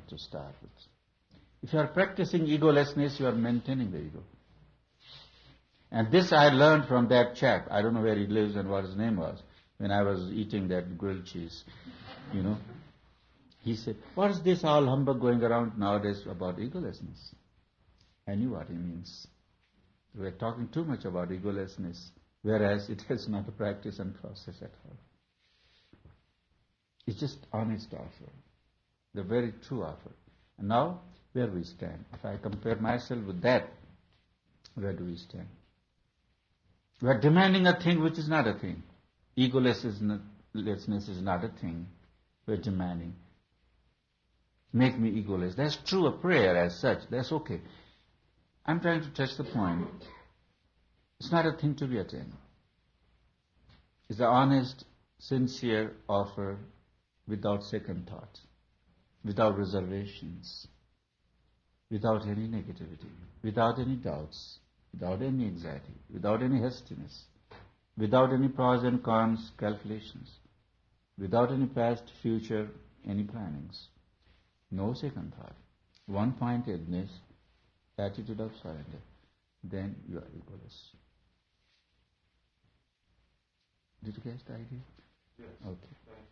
point to start with. If you are practicing egolessness, you are maintaining the ego. And this I learned from that chap. I don't know where he lives and what his name was. When I was eating that grilled cheese, He said, what is this all humbug going around nowadays about egolessness? I knew what he means. We are talking too much about egolessness, whereas it is not a practice and process at all. It's just honest offer, the very true offer. And now, where we stand. If I compare myself with that, where do we stand? We are demanding a thing which is not a thing. Egolessness is not a thing. We are demanding. Make me egoless. That's true, a prayer as such. That's okay. I'm trying to touch the point. It's not a thing to be attained. It's an honest, sincere offer without second thought, without reservations, without any negativity, without any doubts, without any anxiety, without any hastiness, without any pros and cons calculations, without any past, future, any plannings. No second thought. One-pointedness, attitude of surrender. Then you are egoless. Did you catch the idea? Yes. Okay. Thank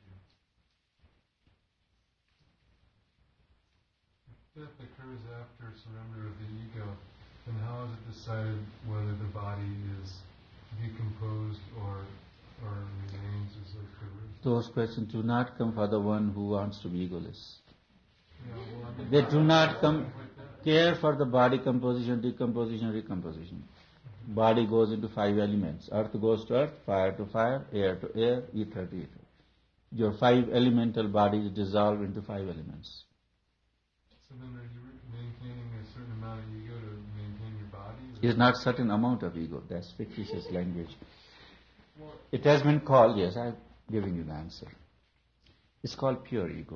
you. Death occurs after surrender of the ego, then how is it decided whether the body is decomposed or remains as if it was? Those questions do not come for the one who wants to be egoless. Yeah, They do not care for the body composition, decomposition, recomposition. Body goes into 5 elements. Earth goes to earth, fire to fire, air to air, ether to ether. Your 5 elemental bodies dissolve into 5 elements. So then are you maintaining a certain amount of ego to maintain your body? It's not certain amount of ego. That's fictitious language. It has been called, yes, I'm giving you the answer. It's called pure ego.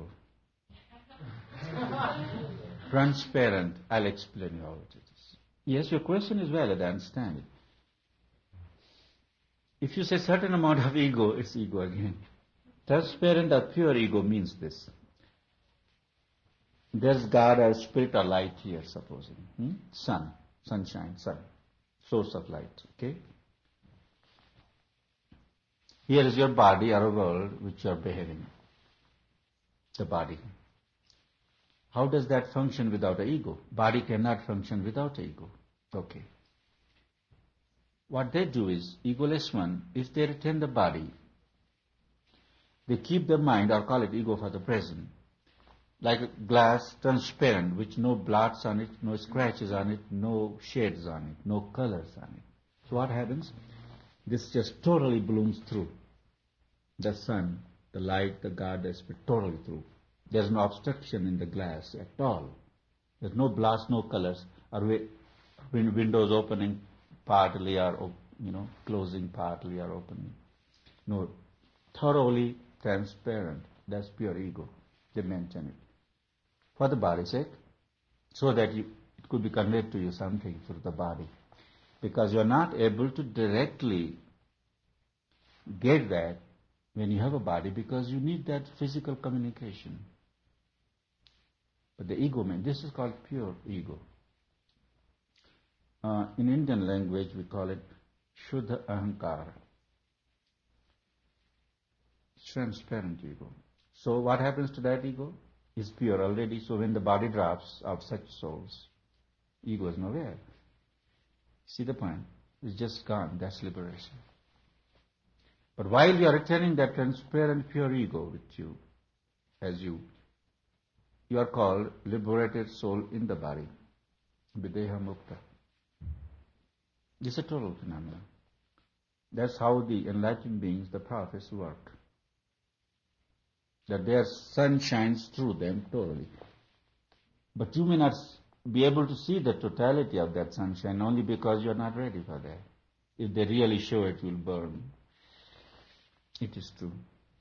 Transparent. I'll explain you how it is. Yes, your question is valid, I understand it. If you say certain amount of ego, it's ego again. Transparent or pure ego means this. There's God or spirit or light here, supposing. Sun, sunshine, sun, source of light. Okay? Here is your body or a world which you are behaving. The body. How does that function without an ego? Body cannot function without an ego. Okay. What they do is, egoless one, if they retain the body, they keep the mind, or call it ego for the present, like a glass transparent, with no blots on it, no scratches on it, no shades on it, no colors on it. So what happens? This just totally blooms through. The sun, the light, the God, the spirit, totally through. There's no obstruction in the glass at all. There's no blots, no colors, or windows opening partly or closing partly or opening. No, thoroughly transparent. That's pure ego. They maintain it for the body's sake, so that it could be conveyed to you something through the body, because you are not able to directly get that when you have a body, because you need that physical communication. But the ego, this is called pure ego. In Indian language, we call it Shuddha Ahankara. It's transparent ego. So what happens to that ego? It's pure already. So when the body drops of such souls, ego is nowhere. See the point? It's just gone. That's liberation. But while you are retaining that transparent pure ego with you, as you are called liberated soul in the body. Videha Mukta. This is a total phenomenon. That's how the enlightened beings, the prophets, work. That their sun shines through them totally. But you may not be able to see the totality of that sunshine only because you are not ready for that. If they really show it, you'll burn. It is true.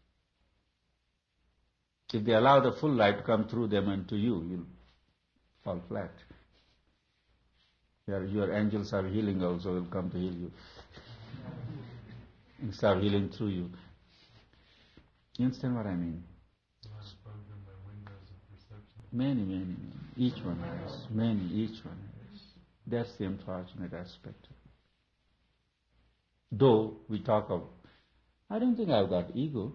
If they allow the full light to come through them and to you, you'll fall flat. Your angels of healing also will come to heal you. Instead of healing through you. You understand what I mean? Many, many, many. Each one has. Many, each one has. That's the unfortunate aspect. Though we talk of, I don't think I've got ego.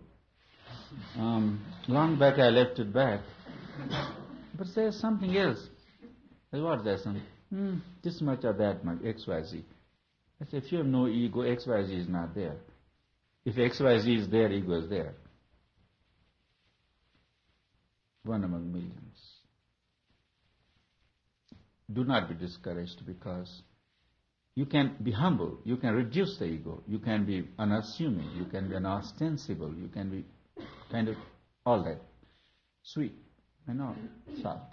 Long back I left it back. But there's something else. What there's something? This much or that much, XYZ. I say, if you have no ego, XYZ is not there. If XYZ is there, ego is there. One among millions. Do not be discouraged, because you can be humble, you can reduce the ego, you can be unassuming, you can be unostensible, you can be kind of all that. Sweet and all, soft.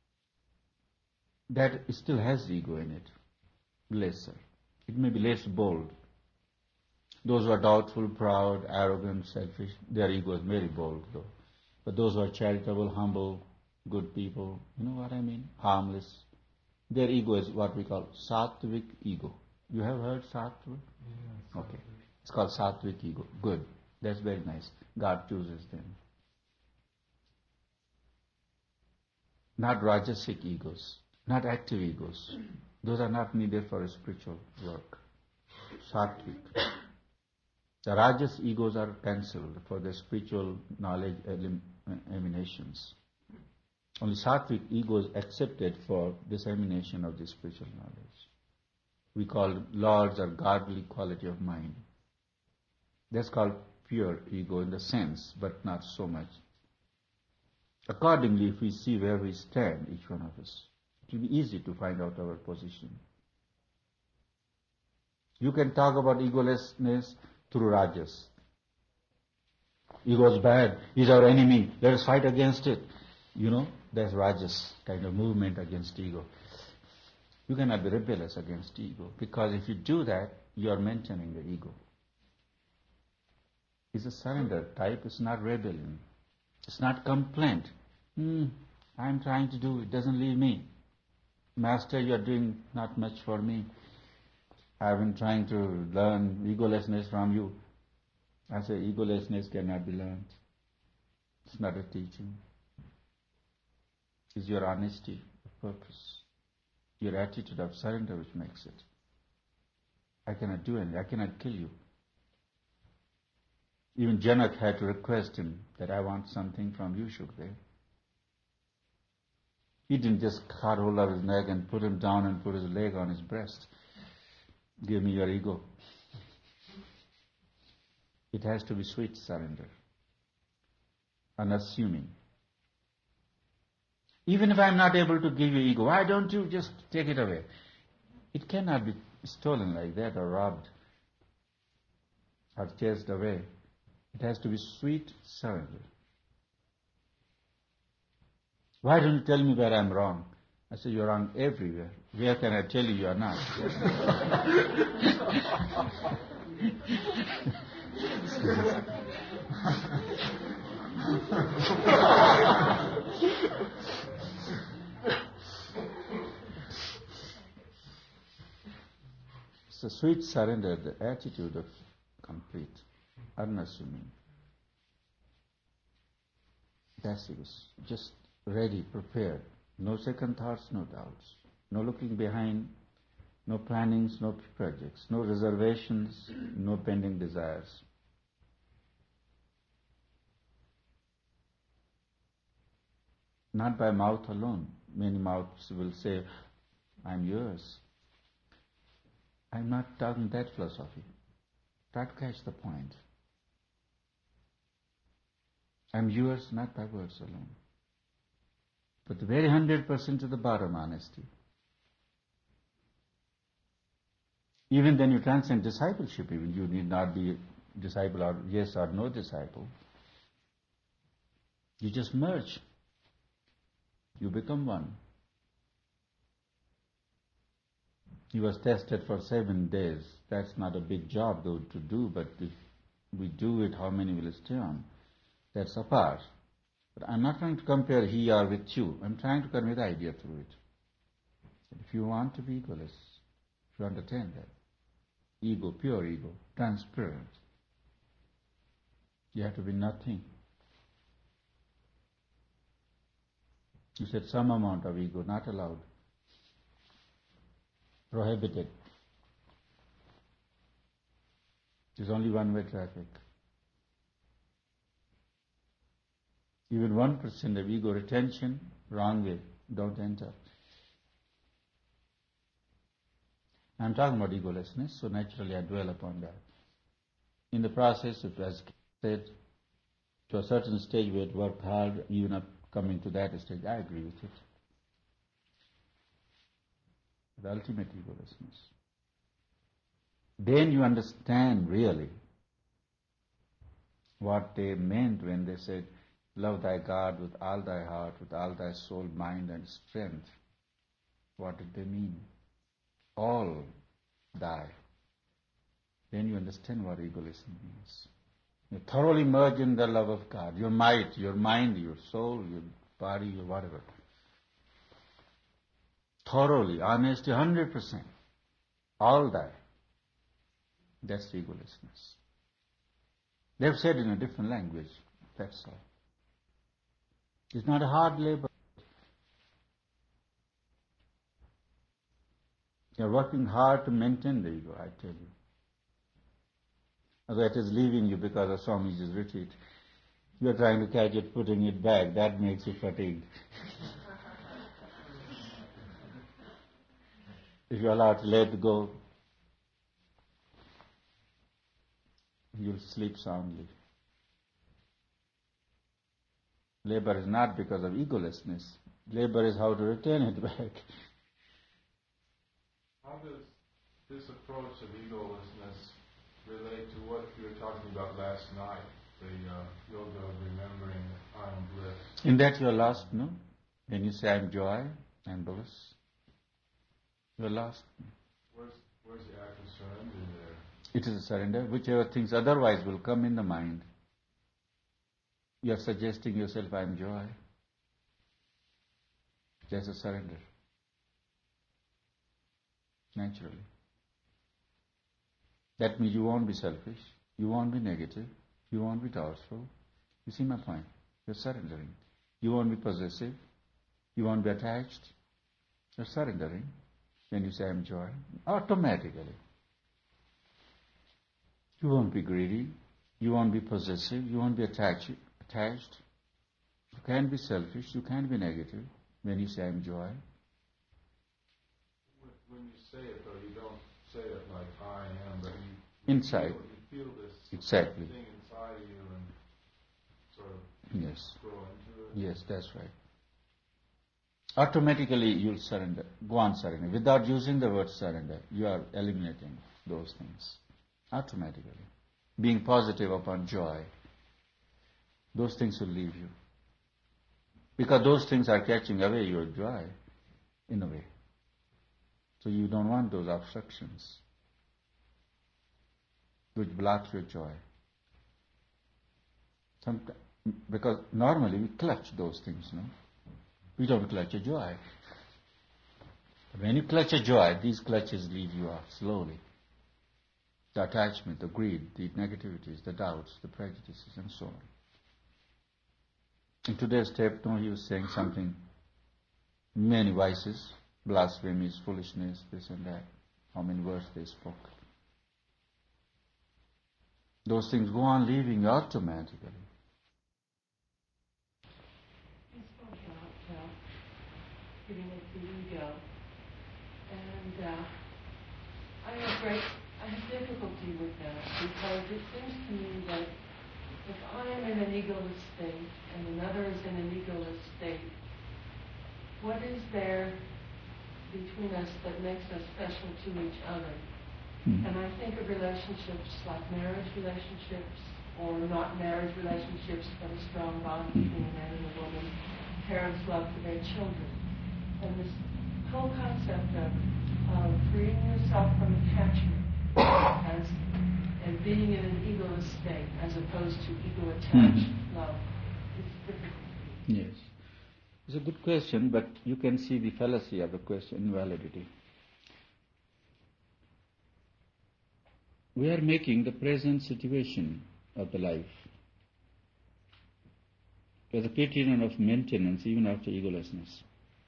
That still has ego in it, lesser. It may be less bold. Those who are doubtful, proud, arrogant, selfish, their ego is very bold though. But those who are charitable, humble, good people, you know what I mean? Harmless. Their ego is what we call sattvic ego. You have heard sattvic? Yeah, okay. It's called sattvic ego. Good. That's very nice. God chooses them. Not rajasic egos, not active egos. Those are not needed for spiritual work. Sattvic. The rajas egos are cancelled for the spiritual knowledge emanations. Only sattvic ego is accepted for dissemination of the spiritual knowledge. We call lords or godly quality of mind. That's called pure ego in the sense, but not so much. Accordingly, if we see where we stand, each one of us, it will be easy to find out our position. You can talk about egolessness through rajas. Ego is bad, he's our enemy, let us fight against it. You know, there's rajas kind of movement against ego. You cannot be rebellious against ego, because if you do that, you are maintaining the ego. It's a surrender type, it's not rebellion. It's not complaint. I'm trying to do, it doesn't leave me. Master, you are doing not much for me. I've been trying to learn egolessness from you. I say egolessness cannot be learned. It's not a teaching. It's your honesty of purpose, your attitude of surrender which makes it. I cannot do anything, I cannot kill you. Even Janak had to request him that I want something from you, Shukdev. He didn't just cut hold of his neck and put him down and put his leg on his breast. Give me your ego. It has to be sweet surrender, unassuming. Even if I'm not able to give you ego, why don't you just take it away? It cannot be stolen like that or robbed or chased away. It has to be sweet surrender. Why don't you tell me where I'm wrong? I say, you're wrong everywhere. Where can I tell you you are not? It's a sweet surrender, the attitude of complete, unassuming. That's it. Just ready, prepared. No second thoughts, no doubts. No looking behind, no plannings, no projects, no reservations, no pending desires. Not by mouth alone. Many mouths will say, I'm yours. I'm not talking that philosophy. Try to catch the point. I'm yours not by words alone, but the very 100% to the bottom honesty. Even then you transcend discipleship, even you need not be disciple or yes or no disciple. You just merge. You become one. He was tested for 7 days. That's not a big job though to do, but if we do it, how many will stay on? That's apart. But I'm not trying to compare he or with you. I'm trying to convey the idea through it. If you want to be egoless, if you understand that, ego, pure ego, transparent, you have to be nothing. You said some amount of ego, not allowed, prohibited. There's only one-way traffic. Even 1% of ego retention, wrong way, don't enter. I'm talking about egolessness, so naturally I dwell upon that. In the process, it was said, to a certain stage we had worked hard, even up coming to that stage, I agree with it. The ultimate egolessness. Then you understand really what they meant when they said, love thy God with all thy heart, with all thy soul, mind and strength. What did they mean? All thy. Then you understand what egoism means. You thoroughly merge in the love of God. Your might, your mind, your soul, your body, your whatever. Thoroughly, honesty, 100%. All that. That's egolessness. They've said in a different language. That's all. It's not a hard labor. You're working hard to maintain the ego, I tell you. Although it is leaving you because of Swamiji's retreat. You're trying to catch it, putting it back. That makes you fatigued. If you're allowed to let go, you'll sleep soundly. Labor is not because of egolessness. Labor is how to return it back. How does this approach of egolessness relate to what you were talking about last night, the yoga of remembering I am bliss? In that you are lost, no? When you say I am joy, I am bliss, you are lost. Where's the act of surrender there? It is a surrender. Whichever things otherwise will come in the mind. You are suggesting yourself, I am joy. There's a surrender. Naturally. That means you won't be selfish, you won't be negative, you won't be doubtful. You see my point? You're surrendering. You won't be possessive, you won't be attached. You're surrendering when you say I am joy. Automatically. You won't be greedy, you won't be possessive, you won't be attached. You can't be selfish, you can't be negative when you say I am joy. When you say it, though, you don't say it like I am, but inside. You feel this exactly. thing inside of you and sort of yes. grow into it. Yes, that's right. Automatically you'll surrender. Go on surrender. Without using the word surrender, you are eliminating those things. Automatically. Being positive upon joy. Those things will leave you. Because those things are catching away your joy, in a way. So you don't want those obstructions which blocks your joy. Because normally we clutch those things, no? We don't clutch a joy. When you clutch a joy, these clutches leave you off slowly. The attachment, the greed, the negativities, the doubts, the prejudices, and so on. In today's tape, he was saying something, many vices, blasphemies, foolishness, this and that. How many words they spoke. Those things go on leaving you automatically. You spoke about getting into the ego, and I have difficulty with that because it seems to me that if I am in an egoless state and another is in an egoless state, what is there between us that makes us special to each other? And I think of relationships like marriage relationships or not marriage relationships, but a strong bond between a man and a woman, parents' love for their children. And this whole concept of freeing yourself from attachment and being in an egoless state as opposed to ego-attached love is difficult. Yes. It's a good question, but you can see the fallacy of the question, invalidity. We are making the present situation of the life as a criterion of maintenance even after egolessness.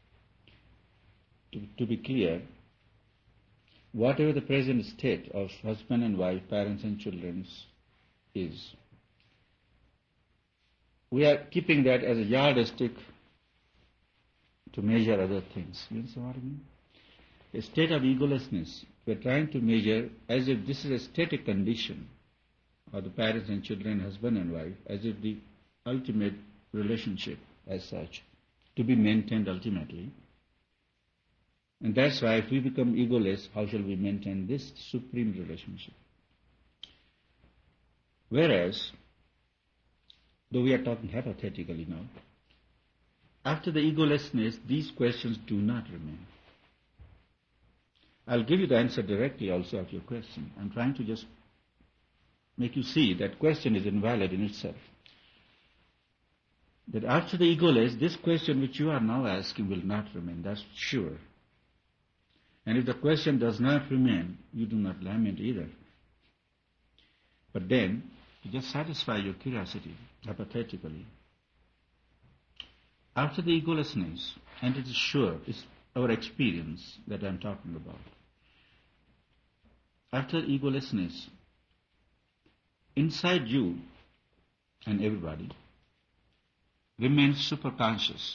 To be clear, whatever the present state of husband and wife, parents and children is, we are keeping that as a yardstick to measure other things. You understand what I mean? A state of egolessness, we are trying to measure as if this is a static condition of the parents and children, husband and wife, as if the ultimate relationship as such, to be maintained ultimately. And that's why if we become egoless, how shall we maintain this supreme relationship? Whereas, though we are talking hypothetically now, after the egolessness, these questions do not remain. I'll give you the answer directly also of your question. I'm trying to just make you see that question is invalid in itself. That after the egoless, this question which you are now asking will not remain, that's sure. And if the question does not remain, you do not lament either. But then, to just satisfy your curiosity, hypothetically, after the egolessness, and it is sure, it's our experience that I'm talking about. After egolessness, inside you and everybody remains superconscious,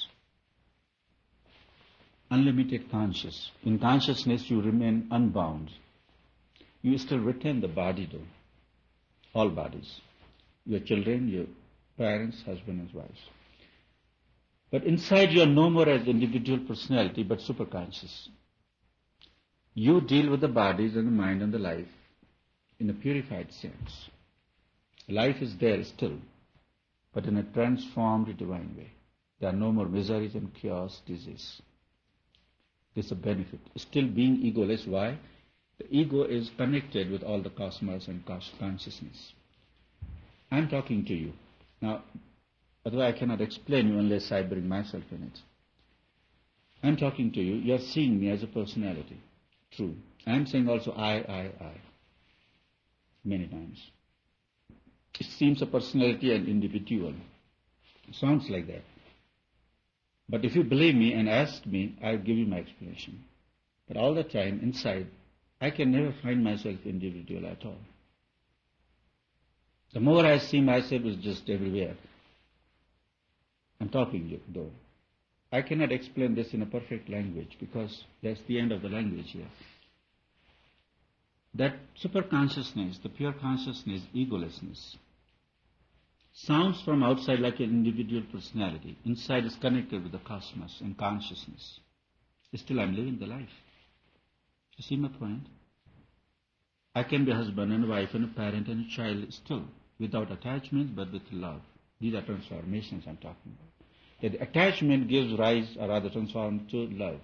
unlimited conscious. In consciousness you remain unbound. You still retain the body though, all bodies, your children, your parents, husband and wives. But inside you are no more as individual personality but superconscious. You deal with the bodies and the mind and the life in a purified sense. Life is there still, but in a transformed divine way. There are no more miseries and chaos, disease. This is a benefit. Still being egoless, why? The ego is connected with all the cosmos and consciousness. I'm talking to you. Now, although I cannot explain you unless I bring myself in it. I'm talking to you. You are seeing me as a personality. True. I'm saying also I. Many times. It seems a personality and individual. It sounds like that. But if you believe me and ask me, I'll give you my explanation. But all the time, inside, I can never find myself individual at all. The more I see myself is just everywhere. I'm talking to you, though. I cannot explain this in a perfect language because that's the end of the language here. That superconsciousness, the pure consciousness, egolessness, sounds from outside like an individual personality. Inside is connected with the cosmos and consciousness. Still I'm living the life. You see my point? I can be a husband and a wife and a parent and a child still, without attachments but with love. These are transformations I'm talking about. The attachment gives rise, or rather transformed, to love.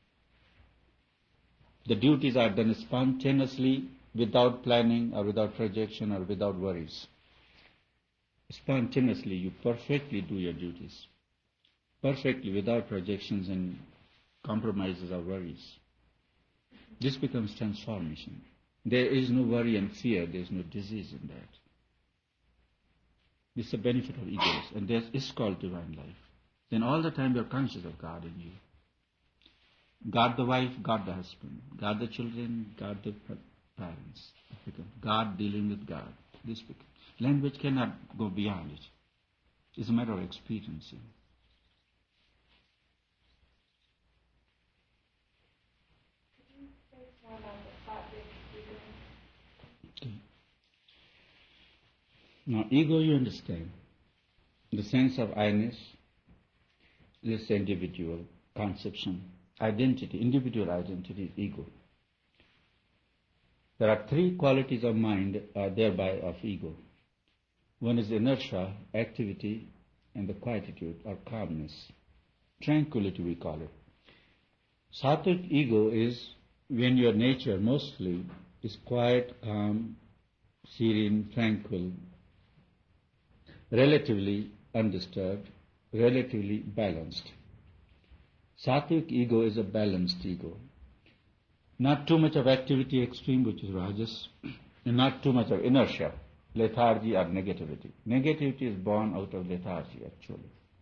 The duties are done spontaneously, without planning or without projection or without worries. Spontaneously, you perfectly do your duties. Perfectly, without projections and compromises or worries. This becomes transformation. There is no worry and fear, there is no disease in that. This is the benefit of egos, and this is called divine life. Then all the time you are conscious of God in you. God the wife, God the husband, God the children, God the parents. God dealing with God. This becomes. Language cannot go beyond it. It's a matter of experiencing. Okay. Now, ego, you understand. The sense of I-ness, this individual conception, identity, individual identity is ego. There are three qualities of mind, thereby of ego. One is inertia, activity, and the quietude or calmness. Tranquility we call it. Sattvic ego is when your nature mostly is quiet, calm, serene, tranquil, relatively undisturbed, relatively balanced. Sattvic ego is a balanced ego. Not too much of activity extreme, which is rajas, and not too much of inertia, lethargy or negativity. Negativity is born out of lethargy, actually.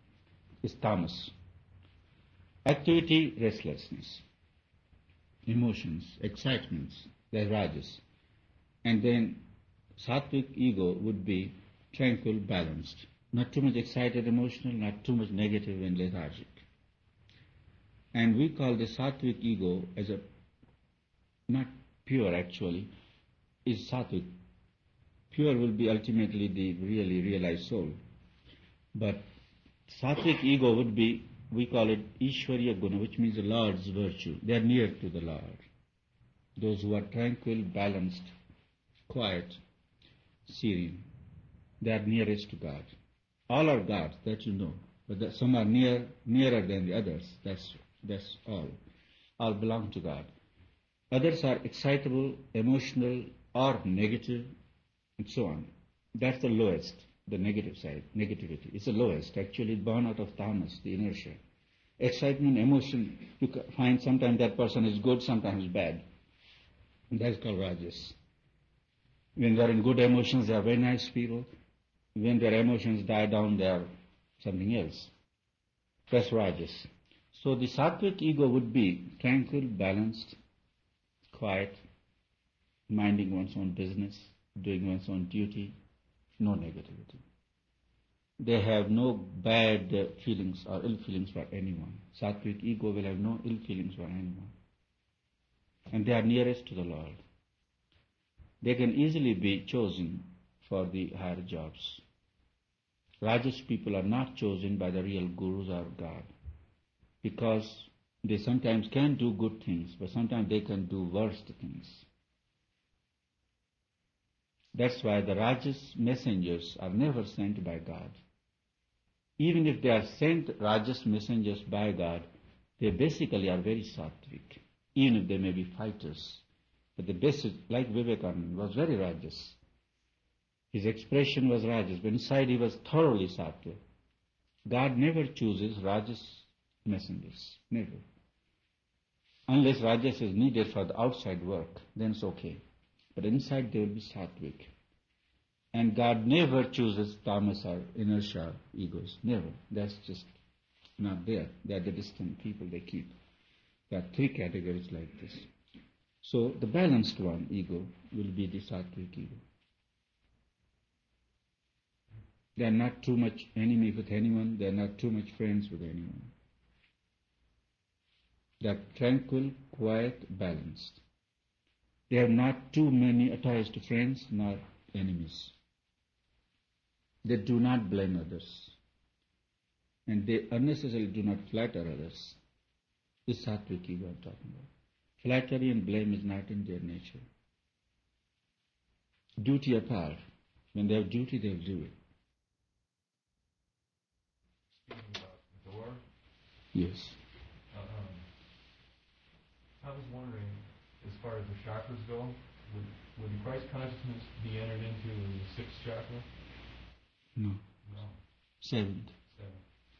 is tamas. Activity, restlessness. Emotions, excitements, they're rajas. And then sattvic ego would be tranquil, balanced. Not too much excited, emotional, not too much negative and lethargic. And we call the sattvic ego as a, not pure actually, is sattvic. Pure will be ultimately the really realized soul. But sattvic ego would be, we call it Ishwariya Guna, which means the Lord's virtue. They are near to the Lord. Those who are tranquil, balanced, quiet, serene, they are nearest to God. All are gods, that you know. But some are nearer than the others. That's all. All belong to God. Others are excitable, emotional, or negative, and so on. That's the lowest, the negative side, negativity. It's the lowest. Actually, born out of tamas, the inertia. Excitement, emotion, you find sometimes that person is good, sometimes bad. That's called rajas. When they are in good emotions, they are very nice people. When their emotions die down, they are something else. That's rajas. So the sattvic ego would be tranquil, balanced, quiet, minding one's own business, doing one's own duty, no negativity. They have no bad feelings or ill feelings for anyone. Sattvic ego will have no ill feelings for anyone. And they are nearest to the Lord. They can easily be chosen for the higher jobs. Rajas people are not chosen by the real gurus or God, because they sometimes can do good things, but sometimes they can do worst things. That's why the Rajas messengers are never sent by God. Even if they are sent Rajas messengers by God, they basically are very sattvic, even if they may be fighters. But the basic, like Vivekananda, was very Rajas. His expression was Rajas, but inside he was thoroughly sattvic. God never chooses Rajas messengers, never. Unless Rajas is needed for the outside work, then it's okay. But inside they will be sattvic. And God never chooses tamas or inertia egos, never. That's just not there. They are the distant people they keep. There are three categories like this. So the balanced one, ego, will be the sattvic ego. They are not too much enemy with anyone. They are not too much friends with anyone. They are tranquil, quiet, balanced. They have not too many attached friends, nor enemies. They do not blame others. And they unnecessarily do not flatter others. This is sattvic ego I'm talking about. Flattery and blame is not in their nature. Duty apart. When they have duty, they will do it. Speaking about door, Yes. I was wondering, as far as the chakras go, would Christ consciousness be entered into in the sixth chakra? No. No. Seventh. Seven.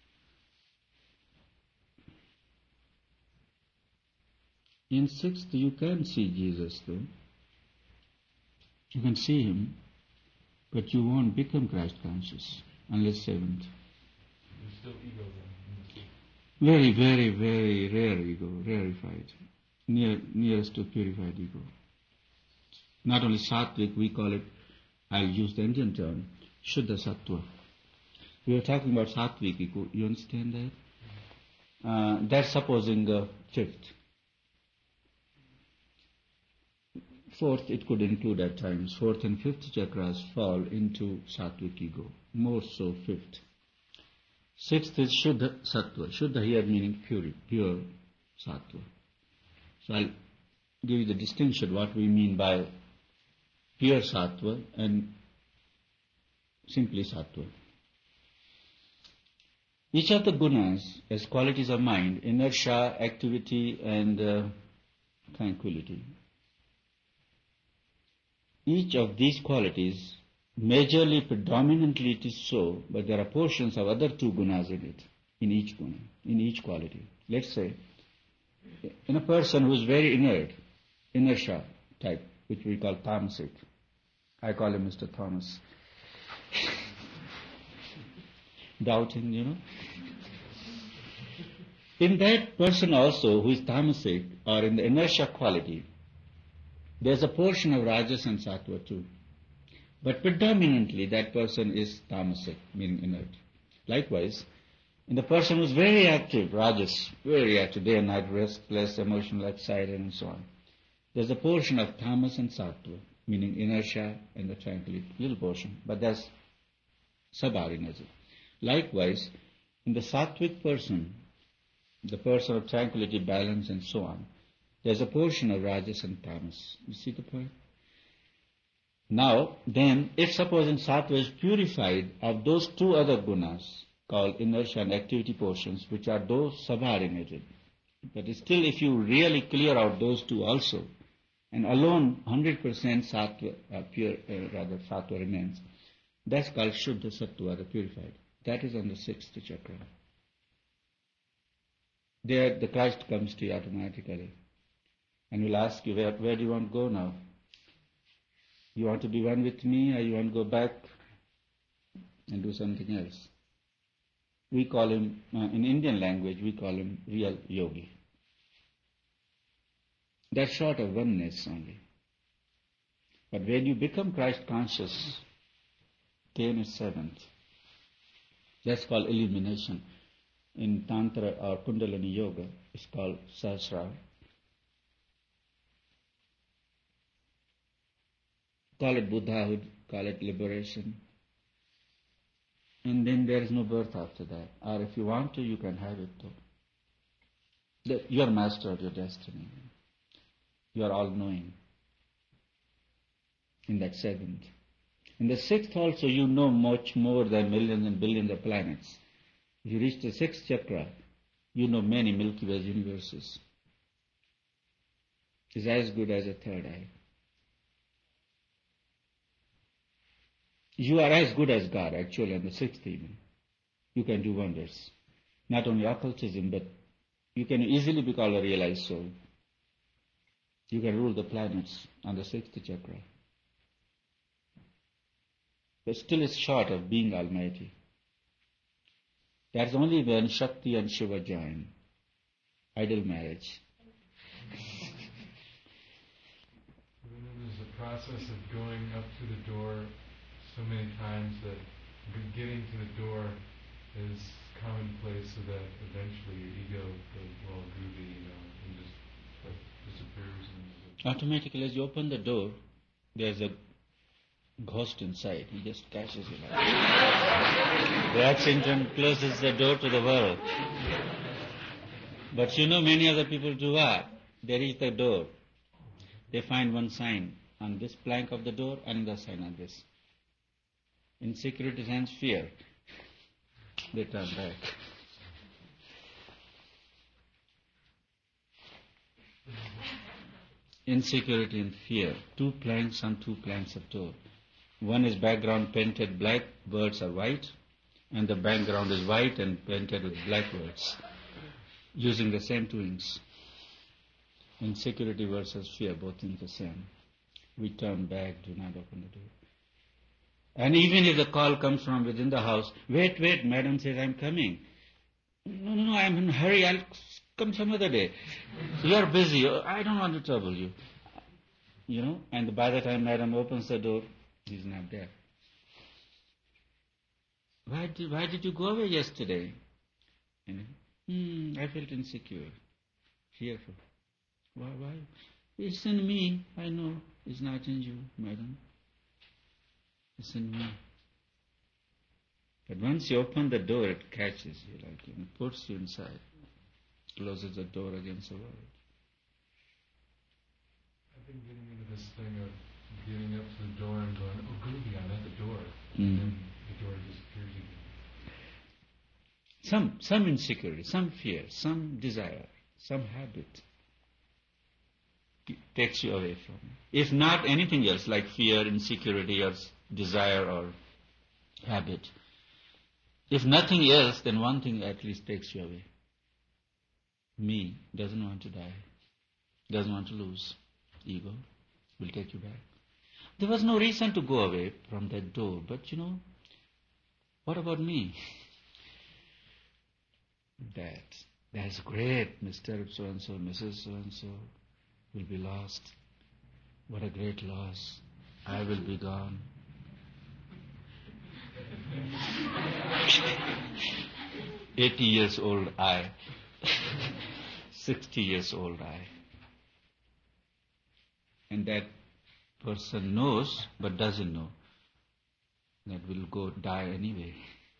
In sixth, you can see Jesus, though. You can see him, but you won't become Christ conscious unless seventh. There's still ego then in the sixth. Very, very, very rare ego, rarefied, nearest to purified ego. Not only sattvic, we call it, I'll use the Indian term, Shuddha Sattva. We are talking about sattvic ego, you understand that? That's supposing fifth. Fourth, it could include at times. Fourth and fifth chakras fall into sattvic ego, more so fifth. Sixth is Shuddha Sattva. Shuddha here meaning pure Sattva. So I'll give you the distinction what we mean by pure Sattva and simply Sattva. Each of the gunas as qualities of mind, inertia, activity and tranquility. Each of these qualities, majorly, predominantly it is so, but there are portions of other two gunas in it, in each guna, in each quality. Let's say, in a person who is very inert, inertia type, which we call tamasic. I call him Mr. Thomas. Doubting, In that person also who is tamasic or in the inertia quality, there's a portion of rajas and sattva too. But predominantly that person is tamasic, meaning inert. Likewise, in the person who is very active, rajas, very active, day and night, restless, emotional, excited and so on, there's a portion of tamas and sattva, meaning inertia and the tranquility, little portion, but that's sabhar energy. Likewise, in the sattvic person, the person of tranquility, balance and so on, there's a portion of rajas and tamas. You see the point? Now, then, if suppose in sattva is purified of those two other gunas, called inertia and activity portions, which are those sabharinated, but still if you really clear out those two also, and alone 100% sattva, sattva remains, that's called Shuddha Sattva, the purified. That is on the sixth chakra. There the Christ comes to you automatically and will ask you, where do you want to go now? You want to be one with me, or you want to go back and do something else? We call him, in Indian language, we call him real yogi. That's short of oneness only. But when you become Christ conscious, came is seventh. That's called illumination. In Tantra or Kundalini Yoga, it's called Sahasrara. Call it Buddhahood, call it liberation. And then there is no birth after that. Or if you want to, you can have it though. You are master of your destiny. You are all-knowing. In that seventh. In the sixth also you know much more than millions and billions of planets. If you reach the sixth chakra, you know many Milky Way universes. It's as good as a third eye. You are as good as God, actually, on the sixth even. You can do wonders. Not only occultism, but you can easily be called a realized soul. You can rule the planets on the sixth chakra. But still it's short of being almighty. That's only when Shakti and Shiva join. Ideal marriage. There's a process of going up to the door so many times that getting to the door is commonplace, so that eventually your ego goes, well, groovy, and just disappears. Automatically, as you open the door, there's a ghost inside. He just catches you like that. Walks into and closes the door to the world. But you know, many other people do what? They reach the door. They find one sign on this plank of the door, another sign on this. Insecurity and fear. They turn back. Insecurity and fear. Two planks on two planks of door. One is background painted black, birds are white, and the background is white and painted with black words, using the same two inks. Insecurity versus fear, both things the same. We turn back, do not open the door. And even if the call comes from within the house, wait, madam says, I'm coming. No, I'm in a hurry, I'll come some other day. You are busy, I don't want to trouble you. And by the time madam opens the door, he's not there. Why did you go away yesterday? I felt insecure, fearful. Why? It's in me, I know. It's not in you, madam. It's in me. But once you open the door, it catches you, puts you inside, closes the door against the world. I've been getting into this thing of getting up to the door and going, oh, groovy, I'm at the door. And then the door disappears again. Some insecurity, some fear, some desire, some habit takes you away from it. If not anything else, like fear, insecurity, or desire, or habit. If nothing else, then one thing at least takes you away. Me doesn't want to die, doesn't want to lose. Ego will take you back. There was no reason to go away from that door, but what about me? That That's great, Mr. So-and-so, Mrs. So-and-so will be lost. What a great loss. I will be gone. 80 years old I. 60 years old I. And that person knows but doesn't know that will go die anyway.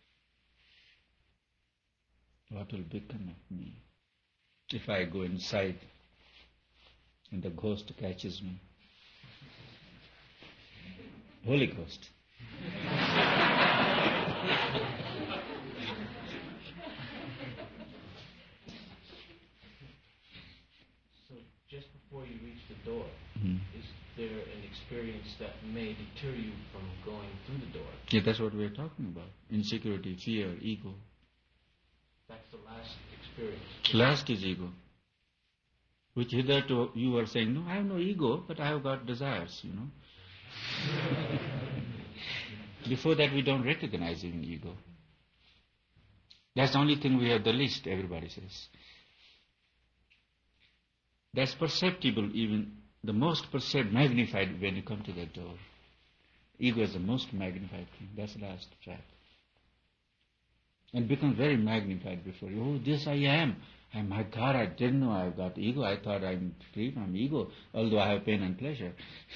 What will become of me if I go inside and the ghost catches me? Holy Ghost. So just before you reach the door, Hmm. is there an experience that may deter you from going through the door? Yeah, that's what we're talking about. Insecurity, fear, ego. That's the last experience. Last is ego. Which hitherto you were saying, no, I have no ego, but I have got desires, Before that we don't recognize even ego. That's the only thing we have the least, everybody says. That's perceptible, even the most magnified when you come to that door. Ego is the most magnified thing. That's the last fact. And becomes very magnified before you. Oh, this I am. And my God, I didn't know I've got ego. I thought I'm free from ego, although I have pain and pleasure.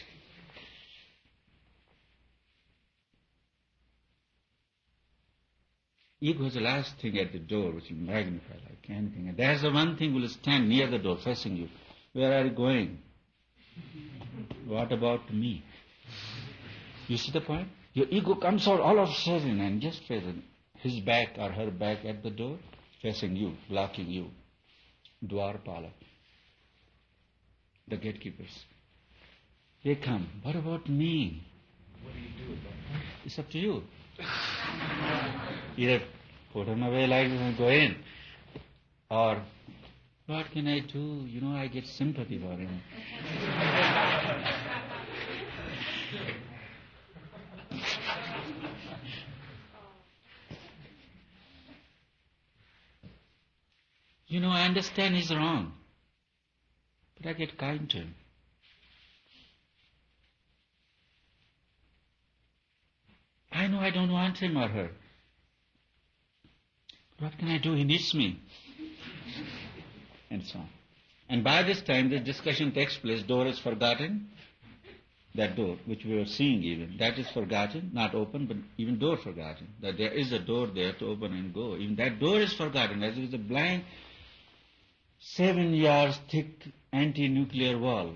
Ego is the last thing at the door which you magnify like anything. And there's the one thing will stand near the door facing you. Where are you going? What about me? You see the point? Your ego comes out all of a sudden and just facing his back or her back at the door, facing you, blocking you. Dwarpala. The gatekeepers. They come. What about me? What do you do with that? It's up to you. Either put him away like this and go in, or what can I do? I get sympathy for him. I understand he's wrong, but I get kind to him. I know I don't want him or her. What can I do? He needs me. And so on. And by this time, the discussion takes place. Door is forgotten. That door, which we were seeing even, that is forgotten, not open, but even door forgotten. That there is a door there to open and go. Even that door is forgotten, as it is a blank, 7 yards thick anti-nuclear wall.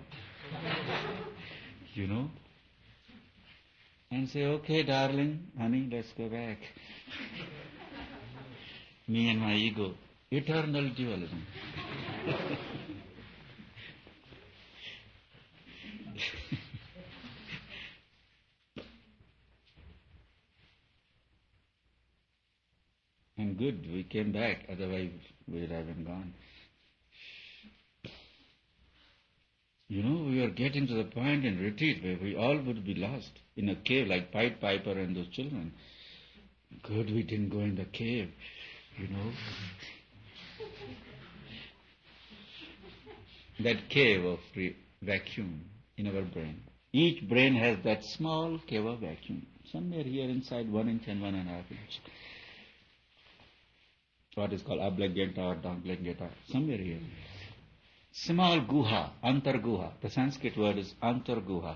And say, okay, darling, honey, let's go back. Me and my ego. Eternal dualism. And good, we came back, otherwise we would have been gone. We are getting to the point in retreat where we all would be lost in a cave like Pied Piper and those children. Good, we didn't go in the cave, That cave of vacuum in our brain. Each brain has that small cave of vacuum, somewhere here inside 1 inch and 1.5 inch. What is called Ablageta or Danglageta, somewhere here. Small guha, antarguha. The Sanskrit word is antarguha.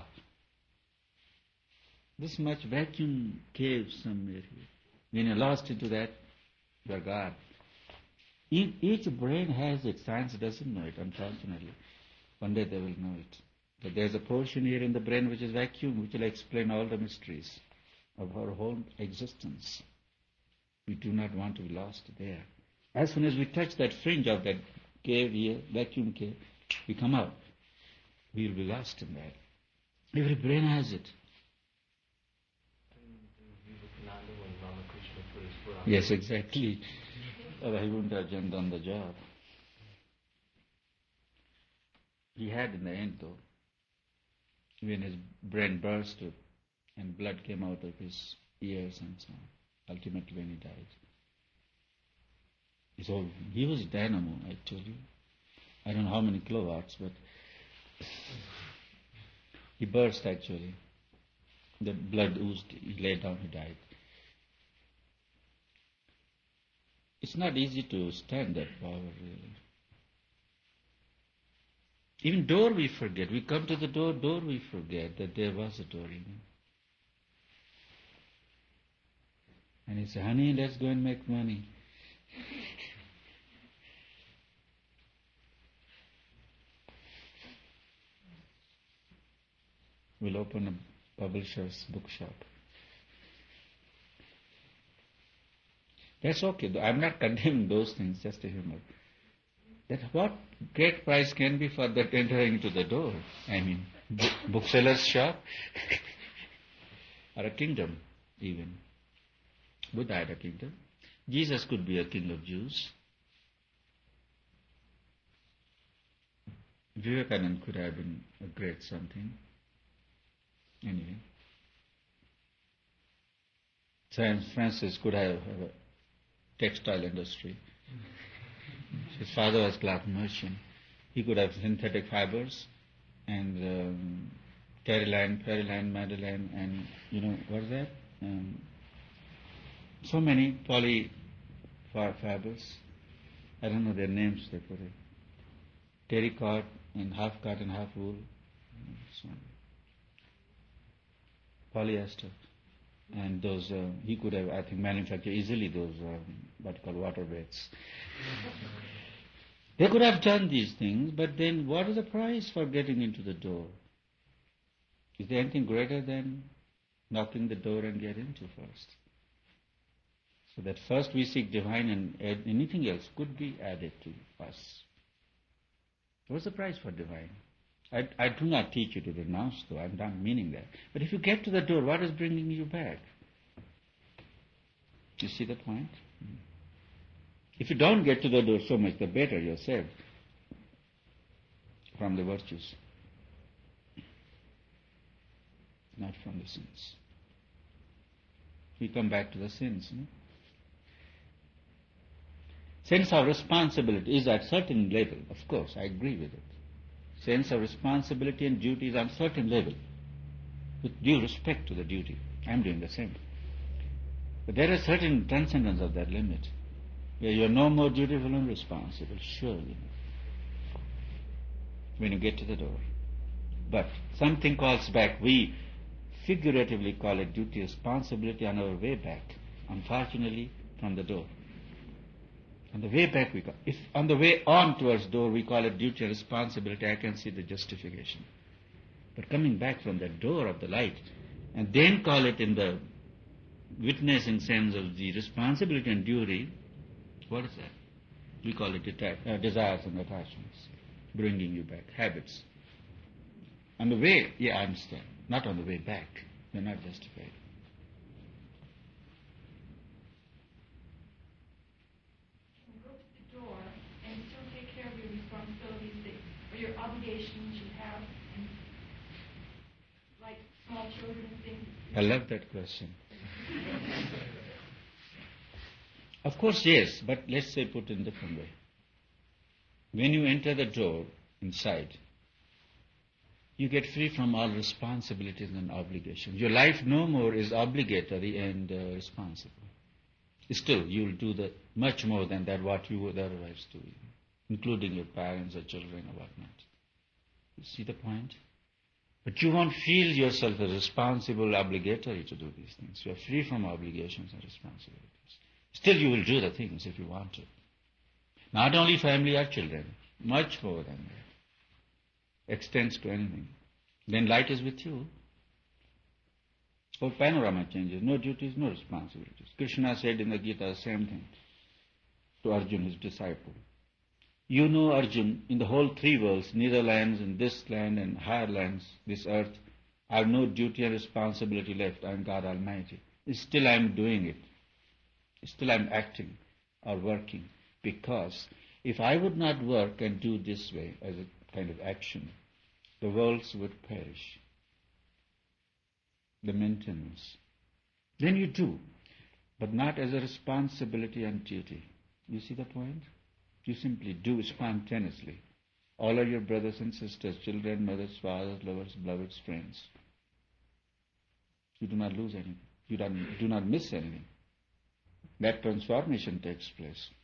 This much vacuum cave somewhere here. When you're lost into that, you're God. Each brain has it. Science doesn't know it, unfortunately. One day they will know it. But there's a portion here in the brain which is vacuum, which will explain all the mysteries of our whole existence. We do not want to be lost there. As soon as we touch that fringe of that cave here, vacuum cave, we come out. We will be lost in that. Every brain has it. Vivekananda, when Ramakrishna put his foot on Yes, exactly. Or he wouldn't have done the job. He had in the end though, when his brain burst and blood came out of his ears and so on, ultimately when he died. So huge dynamo, actually. I don't know how many kilowatts, but he burst actually. The blood oozed, he lay down, he died. It's not easy to stand that power, really. Even door we forget. We come to the door we forget that there was a door, And he said, honey, let's go and make money. We'll open a publisher's bookshop. That's okay. I'm not condemning those things, just a humor. That what great price can be for that entering to the door? I mean, bookseller's shop or a kingdom even. Buddha had a kingdom. Jesus could be a king of Jews. Vivekananda could have been a great something. Anyway. Saint Francis could have a textile industry. His father was cloth merchant. He could have synthetic fibers and Periline, Madeline, and what is that? So many poly fibers. I don't know their names. They put it. Terrycot and half cotton, half wool. So polyester. And those, he could have, I think, manufactured easily those, what you call water beds. They could have done these things, but then what is the price for getting into the door? Is there anything greater than knocking the door and get into first? So that first we seek divine and anything else could be added to us. What's the price for divine? I do not teach you to renounce, though. I'm not meaning that. But if you get to the door, what is bringing you back? You see the point? If you don't get to the door, so much the better, you're saved from the virtues, not from the sins. We come back to the sins. Sense of responsibility is at certain level, of course, I agree with it. Sense of responsibility and duty is on certain level, with due respect to the duty. I'm doing the same. But there is certain transcendence of that limit, where you are no more dutiful and responsible, surely, when you get to the door. But something calls back. We figuratively call it duty, responsibility on our way back, unfortunately, from the door. On the way back, if on the way on towards door we call it duty and responsibility, I can see the justification. But coming back from the door of the light, and then call it in the witnessing sense of the responsibility and duty, what is that? We call it desires and attachments, bringing you back, habits. On the way, I understand. Not on the way back. They're not justified. Or your obligations you have, and like small children and things. I love that question. Of course, yes, but let's say put in a different way. When you enter the door inside, you get free from all responsibilities and obligations. Your life no more is obligatory and responsible. Still, you will do much more than that what you would otherwise do, including your parents or children or whatnot. You see the point? But you won't feel yourself as responsible, obligatory to do these things. You are free from obligations and responsibilities. Still, you will do the things if you want to. Not only family or children, much more than that. Extends to anything. Then light is with you. Whole panorama changes. No duties, no responsibilities. Krishna said in the Gita the same thing to Arjuna, his disciple. You know, Arjun, in the whole three worlds, Netherlands and this land and higher lands, this earth, I have no duty and responsibility left. I am God Almighty. Still I am doing it. Still I am acting or working. Because if I would not work and do this way as a kind of action, the worlds would perish. The maintenance. Then you do, but not as a responsibility and duty. You see the point? You simply do spontaneously. All are your brothers and sisters, children, mothers, fathers, lovers, beloveds, friends. You do not lose anything. You do not miss anything. That transformation takes place.